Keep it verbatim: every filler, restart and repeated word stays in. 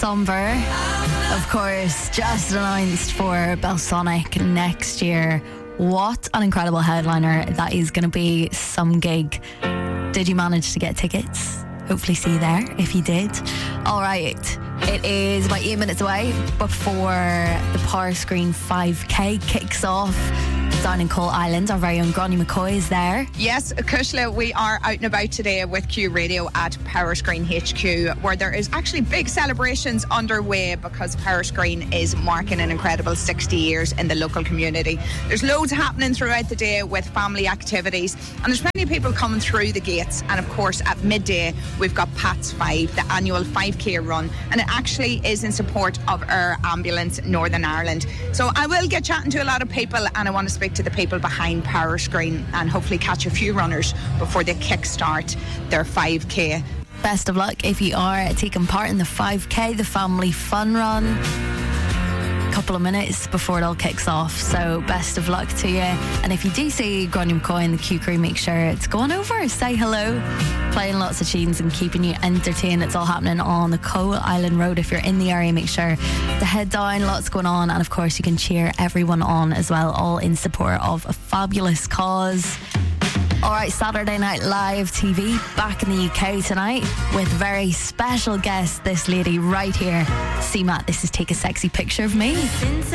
Somber, of course, just announced for Belsonic next year. What an incredible headliner that is going to be. Some gig. Did you manage to get tickets? Hopefully see you there if you did. Alright, it is about eight minutes away before the Power Screen five K kicks off down in Coal Island. Our very own Gráinne McCoy is there. Yes, Cushla, we are out and about today with Q Radio at Power Screen H Q, where there is actually big celebrations underway because Power Screen is marking an incredible sixty years in the local community. There's loads happening throughout the day with family activities, and there's plenty of people coming through the gates. And of course, at midday, we've got Pat's five, the annual five K run, and it actually is in support of our ambulance Northern Ireland. So I will get chatting to a lot of people, and I want to speak to the people behind Power Screen and hopefully catch a few runners before they kickstart their five K. Best of luck if you are taking part in the five K, the family fun run. A couple of minutes before it all kicks off, so best of luck to you. And if you do see Gráinne McCoy and the Q crew, make sure to go on over, say hello, playing lots of tunes and keeping you entertained. It's all happening on the Coal Island Road. If you're in the area, make sure to head down, lots going on, and of course you can cheer everyone on as well, all in support of a fabulous cause. Alright, Saturday Night Live T V back in the U K tonight with very special guest, this lady right here, C MAT. This is Take a Sexy Picture of Me.